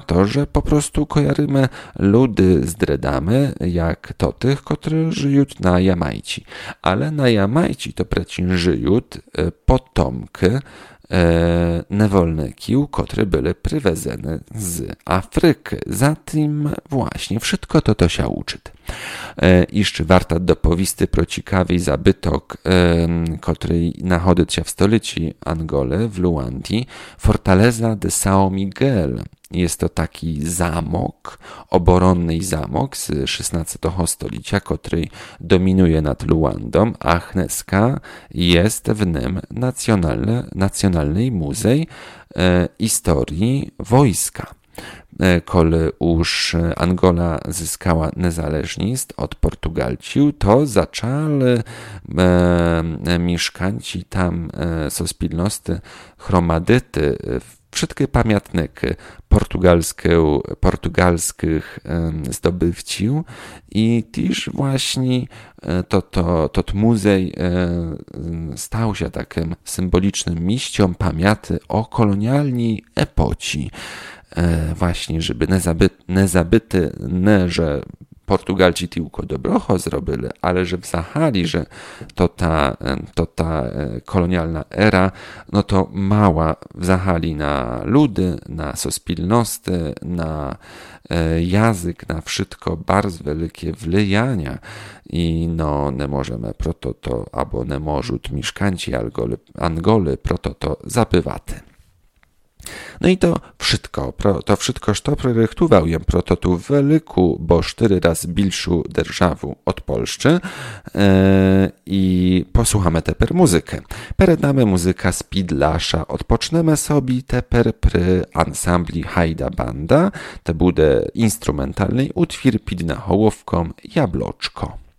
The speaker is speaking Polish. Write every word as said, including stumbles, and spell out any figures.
to, że po prostu kojarzymy ludy z dredamy, jak to tych, które żyją na Jamajci. Ale na Jamajci to precin żyją potomki niewolników, które były przywezene z Afryki. Zatem właśnie wszystko to to się uczy. Jeszcze warto dopowisty pro ciekawy zabytok, który znajduje się w stolicy Angoli, w Luandii, Fortaleza de São Miguel. Jest to taki zamok, oboronny zamok z szesnastego stulecia, który dominuje nad Luandą, a dneska jest w nim nacjonalny, nacjonalny muzej e, historii wojska. Kiedy już Angola zyskała niezależność od Portugalców, to zaczęli e, mieszkańcy tam e, so spilności chromadyty wszystkie pamiętniki portugalskich zdobywców i też właśnie to, to, to muzej stał się takim symbolicznym miejscem pamięci o kolonialnej epoci. Właśnie, żeby nie, zaby, nie zabyty, nie, że Portugalci tylko dobrocho zrobili, ale że w Zachali, że to ta, to ta kolonialna era, no to mała w Zachali na ludy, na sospilności, na język, na wszystko bardzo wielkie wlijania i no nie możemy proto to, albo nie możą mieszkańcy Angoli, Angoli proto to zapywaty. No i to wszystko, to wszystko, co projektował jem proto tu wielku, bo cztery razy bilszą державу od Polszczy e, i posłuchamy teper muzykę. Przed nami muzyka z Pidlasza. Odpocznemy sobie teper przy ansambli Hajda Banda. To będzie instrumentalny utwór pod nahołówką Jabloczko.